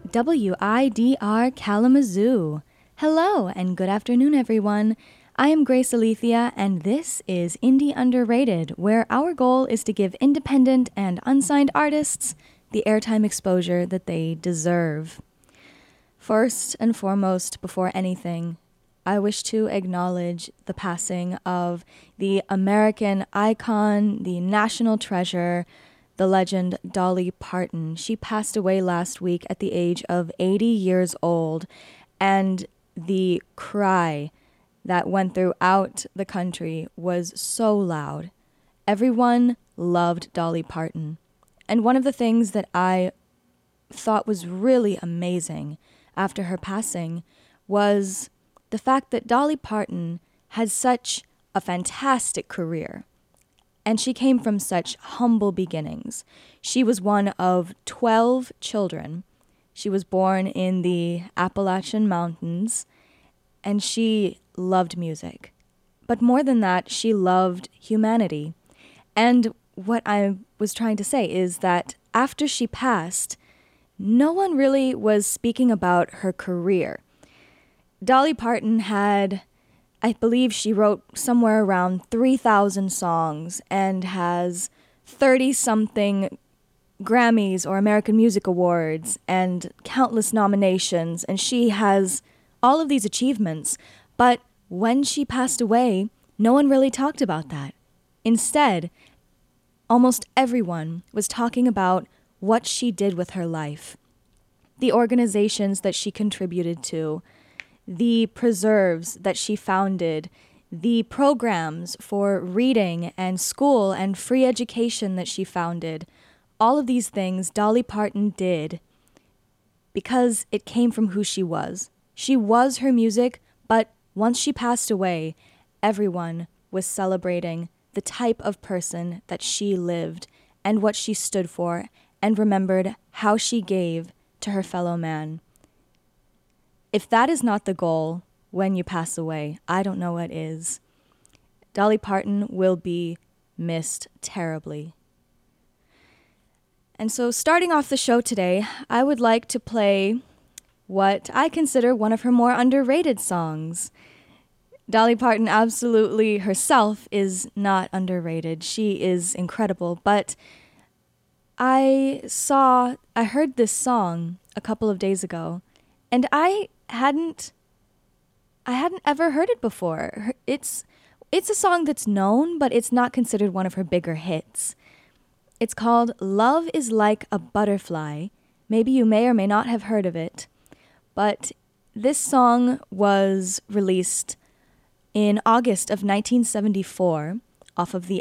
WIDR Kalamazoo. Hello and good afternoon, everyone. I am Grace Alethea, and this is Indie Underrated, where our goal is to give independent and unsigned artists the airtime exposure that they deserve. First and foremost, before anything, I wish to acknowledge the passing of the American icon, the national treasure, the legend Dolly Parton. She passed away last week at the age of 80 years old, and the cry that went throughout the country was so loud. Everyone loved Dolly Parton. And one of the things that I thought was really amazing after her passing was the fact that Dolly Parton had such a fantastic career. And she came from such humble beginnings. She was one of 12 children. She was born in the Appalachian Mountains, and she loved music. But more than that, she loved humanity. And what I was trying to say is that after she passed, no one really was speaking about her career. Dolly Parton had, I believe she wrote somewhere around 3,000 songs and has 30-something Grammys or American Music Awards and countless nominations, and she has all of these achievements. But when she passed away, no one really talked about that. Instead, almost everyone was talking about what she did with her life, the organizations that she contributed to, the preserves that she founded, the programs for reading and school and free education that she founded. All of these things Dolly Parton did because it came from who she was. She was her music, but once she passed away, everyone was celebrating the type of person that she lived and what she stood for, and remembered how she gave to her fellow man. If that is not the goal when you pass away, I don't know what is. Dolly Parton will be missed terribly. And so starting off the show today, I would like to play what I consider one of her more underrated songs. Dolly Parton absolutely herself is not underrated. She is incredible, but I heard this song a couple of days ago, and I hadn't ever heard it before. It's a song that's known, but it's not considered one of her bigger hits. It's called Love is Like a Butterfly. Maybe you may or may not have heard of it, but this song was released in August of 1974 off of the